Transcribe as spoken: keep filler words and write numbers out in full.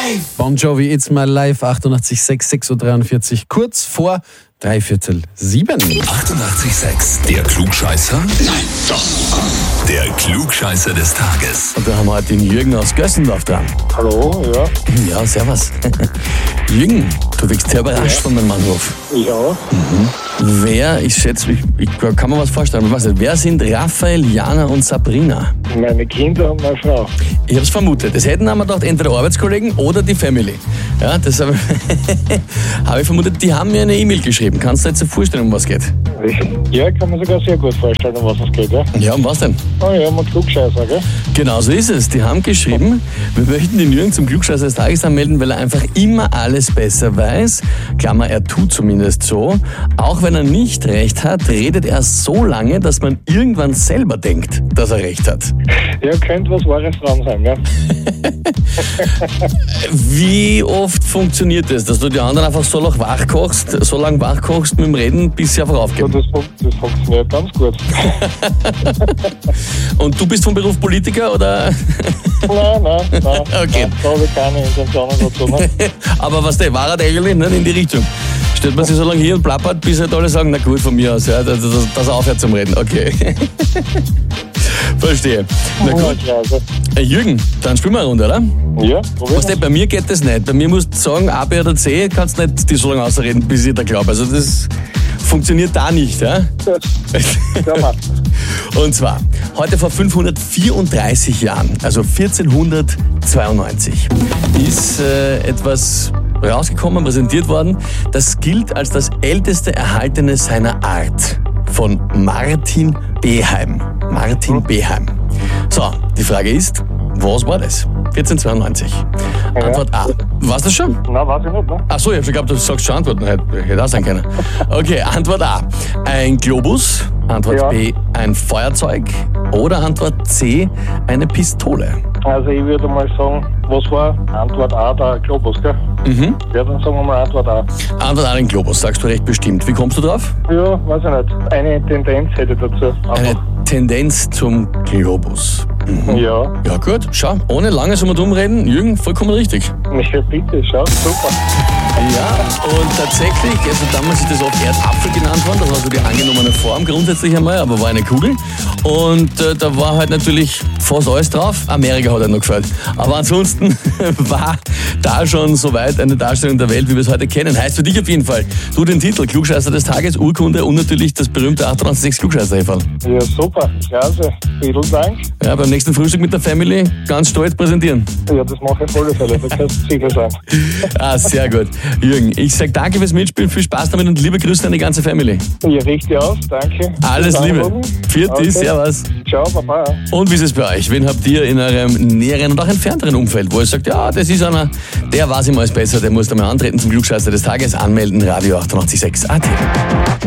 Bon Jovi, It's My Life, achtundachtzig Komma sechs, sechs Uhr dreiundvierzig, kurz vor dreiviertel sieben. achtundachtzig Komma sechs, der Klugscheißer? Nein, doch. Der Klugscheißer des Tages. Und da haben wir heute den Jürgen aus Gössendorf dran. Hallo, ja. Ja, servus. Jürgen, du wirkst sehr überrascht ja. von meinem Anruf. Ich auch. Mhm. Wer, ich schätze, ich, ich kann mir was vorstellen, ich weiß nicht, wer sind Raphael, Jana und Sabrina? Meine Kinder und meine Frau. Ich habe es vermutet. Das hätten wir gedacht, entweder Arbeitskollegen oder die Family. Ja, das habe hab ich vermutet. Die haben mir eine E-Mail geschrieben. Kannst du dir jetzt vorstellen, um was geht? Ja, kann man sogar sehr gut vorstellen, um was es geht, ja. Ja, um was denn? Oh ja, um Klugscheißer, gell? Genau so ist es. Die haben geschrieben, wir möchten den Jürgen zum Klugscheißer des Tages anmelden, weil er einfach immer alles besser weiß. Klammer, er tut zumindest so. Auch wenn er nicht recht hat, redet er so lange, dass man irgendwann selber denkt, dass er recht hat. Ja, könnte was Wahres dran sein, ja. Wie oft funktioniert das, dass du die anderen einfach so lange wachkochst, so lange wachkochst mit dem Reden, bis sie einfach aufgeben? Das, das funktioniert ganz gut. Und du bist vom Beruf Politiker, oder? Nein, nein, nein. Okay. Nein, da habe ich keine Intentionen dazu. Ne? Aber was der war, eigentlich nicht in die Richtung. Stellt man sich so lange hier und plappert, bis halt alle sagen, na gut, von mir aus, ja, dass, dass er aufhört zum Reden. Okay. Verstehe. Na gut. Äh, Jürgen, dann spielen wir eine Runde, oder? Ja, probieren wir. Bei mir geht das nicht. Bei mir musst du sagen, A, B oder C, kannst nicht die so lange ausreden, bis ich da glaube. Also das funktioniert da nicht, ja? Ja, und zwar, heute vor fünfhundertvierunddreißig Jahren, also vierzehnhundertzweiundneunzig, ist äh, etwas rausgekommen, präsentiert worden. Das gilt als das älteste erhaltene seiner Art von Martin Beheim. Martin Beheim. So, die Frage ist, was war das? vierzehnhundertzweiundneunzig. Ja. Antwort A. Warst du das schon? Nein, weiß ich nicht, ne? Ach so, ich hab schon geglaubt, du sagst schon Antworten. Hätte, hätte auch sein können. Okay, Antwort A. Ein Globus. Antwort Ja. B. Ein Feuerzeug. Oder Antwort C. Eine Pistole. Also ich würde mal sagen, was war Antwort A, der Globus, gell? Mhm. Ja, dann sagen wir mal Antwort A. Antwort A, den Globus, sagst du recht bestimmt. Wie kommst du drauf? Ja, weiß ich nicht. Eine Tendenz hätte ich dazu. Eine Einfach. Tendenz zum Globus. Mhm. Ja. Ja gut, schau, ohne lange so mal drum reden, Jürgen, vollkommen richtig. Ja, bitte, schau, super. Ja, und tatsächlich, also damals ist das oft Erdapfel genannt worden, das war so die angenommene Form grundsätzlich einmal, aber war eine Kugel. Und äh, da war halt natürlich fast alles drauf. Amerika hat halt noch gefällt. Aber ansonsten war da schon soweit eine Darstellung der Welt, wie wir es heute kennen. Heißt für dich auf jeden Fall, du den Titel Klugscheißer des Tages, Urkunde und natürlich das berühmte achtundachtzig Komma sechs Klugscheißer-Häferl. Ja, super, klasse. Vielen Dank. Ja, beim nächsten Frühstück mit der Family ganz stolz präsentieren. Ja, das mache ich auf alle Fälle, da kannst du sicher sein. Ah, sehr gut. Jürgen, ich sag danke fürs Mitspielen, viel Spaß damit und liebe Grüße an die ganze Family. Ja, richtig aus, danke. Alles Bis Liebe. anrufen. Viert Okay. servus. Ciao, Baba. Und wie ist es bei euch? Wen habt ihr in eurem näheren und auch entfernteren Umfeld, wo ihr sagt, ja, das ist einer, der weiß immer alles besser, der muss da mal antreten zum Klugscheißer des Tages, anmelden, Radio achtundachtzig Komma sechs A T.